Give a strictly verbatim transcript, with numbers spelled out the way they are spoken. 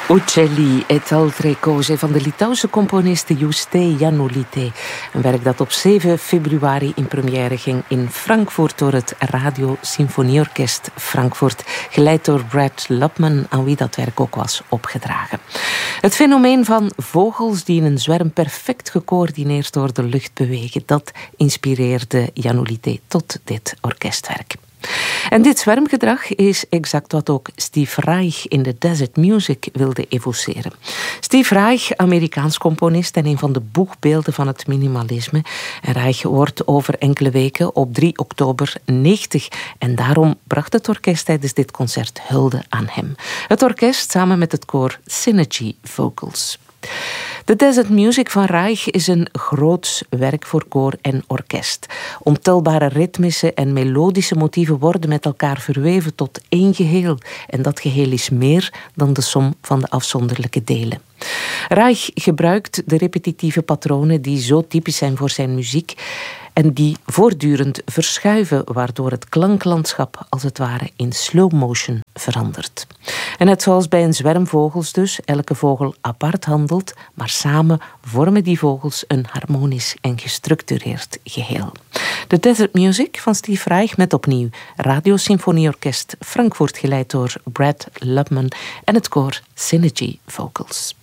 Uccelli et altre cose van de Litouwse componiste Juste Janulite. Een werk dat op zeven februari in première ging in Frankfurt door het Radio Symfonieorkest Frankfurt, geleid door Brad Lubman, aan wie dat werk ook was opgedragen. Het fenomeen van vogels die in een zwerm perfect gecoördineerd door de lucht bewegen, dat inspireerde Janulite tot dit orkestwerk. En dit zwermgedrag is exact wat ook Steve Reich in de Desert Music wilde evoceren. Steve Reich, Amerikaans componist en een van de boegbeelden van het minimalisme. En Reich wordt over enkele weken op drie oktober negentig. En daarom bracht het orkest tijdens dit concert hulde aan hem. Het orkest samen met het koor Synergy Vocals. De Desert Music van Reich is een groots werk voor koor en orkest. Ontelbare ritmische en melodische motieven worden met elkaar verweven tot één geheel. En dat geheel is meer dan de som van de afzonderlijke delen. Reich gebruikt de repetitieve patronen die zo typisch zijn voor zijn muziek en die voortdurend verschuiven, waardoor het klanklandschap als het ware in slow motion verandert. En net zoals bij een zwerm vogels dus, elke vogel apart handelt, maar samen vormen die vogels een harmonisch en gestructureerd geheel. De Desert Music van Steve Reich met opnieuw Radio Symfonieorkest Frankfurt, geleid door Brad Lubman en het koor Synergy Vocals.